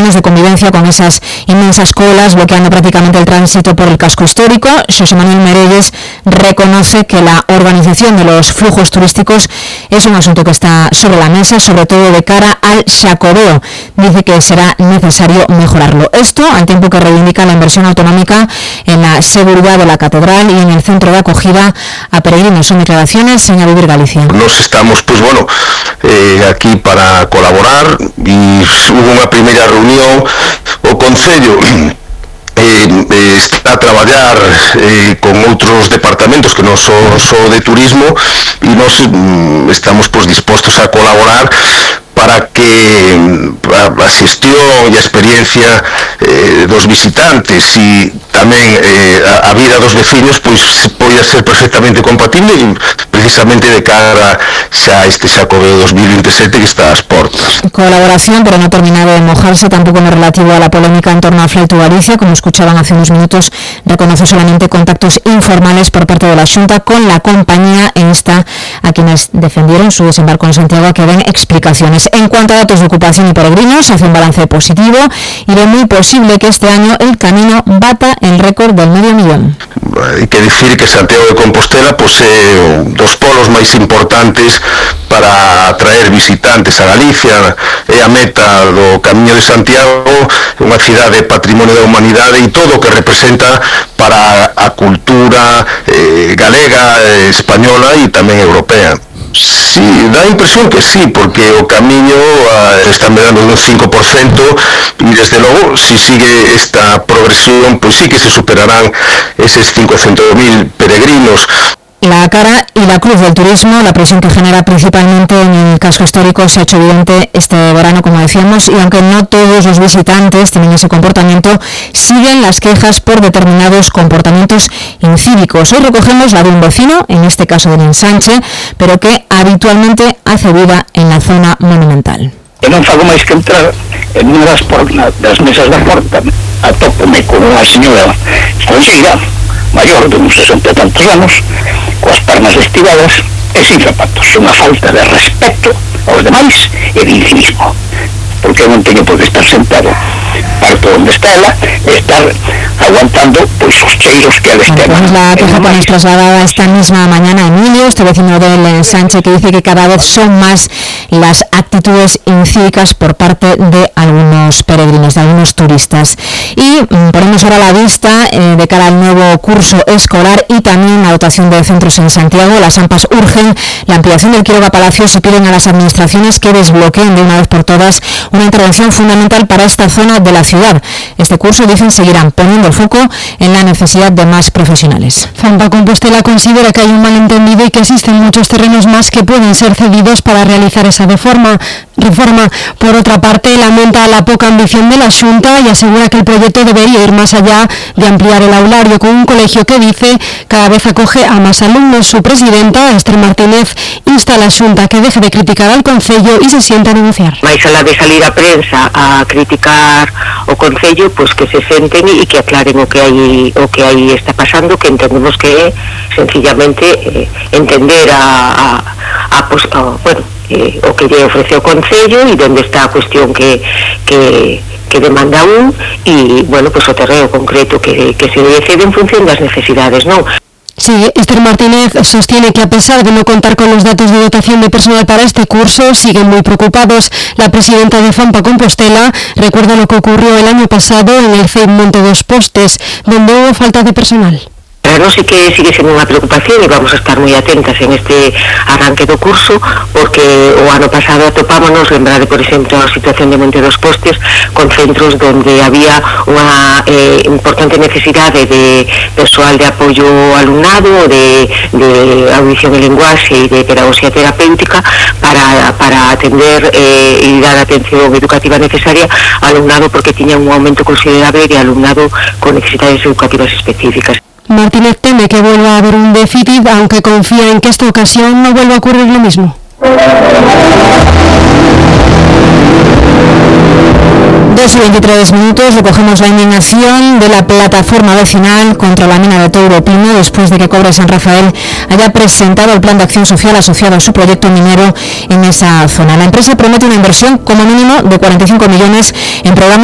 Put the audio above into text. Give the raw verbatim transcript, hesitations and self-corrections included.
años de convivencia con esas inmensas colas bloqueando prácticamente el tránsito por el casco histórico. Xosé Manuel Merelles reconoce que la organización de los flujos turísticos es un asunto que está sobre la mesa, sobre todo de cara al Xacobeo. Dice que será necesario mejorarlo. Esto al tiempo que reivindica la inversión autonómica en la seguridad de la catedral y en el centro de acogida a peregrinos. Son declaraciones en A Vivir Galicia. Nos estamos, pues bueno, eh, aquí para colaborar y hubo unha primeira reunión o Concello Eh, eh, está a traballar eh, con outros departamentos que non so, so de turismo e nos mm, estamos pues, dispostos a colaborar para que a, a xestión e a experiencia eh, dos visitantes e tamén eh, a, a vida dos veciños pois poida ser perfectamente compatible e precisamente de cara xa a este Xacobeo dos mil veintisiete que está ás portas. Colaboración, pero no termina de mojarse tampoco en lo relativo a la polémica en torno a Flight to Galicia. Como escuchaban hace unos minutos, reconoce solamente contactos informales por parte de la Xunta con la compañía e insta a quienes defendieron su desembarco en Santiago a que den explicaciones. En cuanto a datos de ocupación y peregrinos, hace un balance positivo y ve muy posible que este año el camino bata el récord del medio millón. Hai que dicir que Santiago de Compostela pues, é dos polos máis importantes para atraer visitantes a Galicia. É a meta do Camiño de Santiago, unha cidade patrimonio da humanidade e todo o que representa para a cultura eh, galega, eh, española e tamén europea. Sí, dá a impresión que sí, porque o camiño uh, está medando un cinco por ciento e desde logo, si sigue esta progresión, pois sí que se superarán eses cincocentos mil peregrinos. La cara y la cruz del turismo, la presión que genera principalmente en el casco histórico se ha hecho evidente este verano, como decíamos, y aunque no todos los visitantes tienen ese comportamiento, siguen las quejas por determinados comportamientos incívicos. Hoy recogemos la de un vecino, en este caso del ensanche, pero que habitualmente hace vida en la zona monumental. E non fago máis que entrar en unha das, por, das mesas da porta, atópome con unha señora conxeira, maior de uns sesenta e tantos anos, coas pernas estivadas e sin zapatos. Unha falta de respeto aos demais e de incivismo, porque eu non teño por que estar sentado parto onde está ela e estar aguantando pois os cheiros que ela esté. Bueno, pues la queja que nos trasladaba esta misma mañana Emilio, este vecino del ensanche, que dice que cada vez son más las actitudes incívicas por parte de algunos peregrinos, de algunos turistas. Y mm, ponemos ahora la vista eh, de cara al nuevo curso escolar y también la dotación de centros en Santiago. Las AMPAs urgen la ampliación del Quiroga Palacios y piden a las administraciones que desbloqueen de una vez por todas una intervención fundamental para esta zona de la ciudad. Este curso, dicen, seguirán poniendo el foco en la necesidad de más profesionales. Fampa Compostela considera que hay un malentendido y que existen muchos terrenos más que pueden ser cedidos para realizar esa reforma. reforma. Por otra parte, lamenta la poca ambición de la Xunta y asegura que el proyecto debería ir más allá de ampliar el aulario con un colegio que, dice, cada vez acoge a más alumnos. Su presidenta, Esther Martínez, insta a la Xunta que deje de criticar al Concello y se sienta a negociar. Mais alá de salir a prensa a criticar o Concello, pues que se senten e que aclaren o que hai o que aí está pasando, que entendemos que é sencillamente eh, entender a, a, a, pues, a bueno, eh, o que lle ofrece o Concello e onde está a cuestión que que que demanda un e, bueno, pues o terreo concreto que, que se decide en función das necesidades, non? Sí, Esther Martínez sostiene que a pesar de no contar con los datos de dotación de personal para este curso, siguen muy preocupados. La presidenta de Fampa Compostela recuerda lo que ocurrió el año pasado en el C E I Monte dos Postes, donde hubo falta de personal. Claro, sí que sigue sendo unha preocupación e vamos a estar moi atentas en este arranque do curso, porque o ano pasado atopámonos, lembrade, por exemplo, a situación de Monte dos Postes, con centros donde había unha eh, importante necesidade de persoal de apoio ao alumnado, de, de audición e linguaxe e de pedagogía terapéutica para, para atender eh, e dar a atención educativa necesaria ao alumnado, porque tiña un aumento considerable de alumnado con necesidades educativas específicas. Martínez teme que vuelva a haber un déficit, aunque confía en que esta ocasión no vuelva a ocurrir lo mismo. dos y veintitrés minutos, recogemos la indignación de la plataforma vecinal contra la mina de Touro Pino después de que Cobre San Rafael haya presentado el plan de acción social asociado a su proyecto minero en esa zona. La empresa promete una inversión como mínimo de cuarenta y cinco millones en programas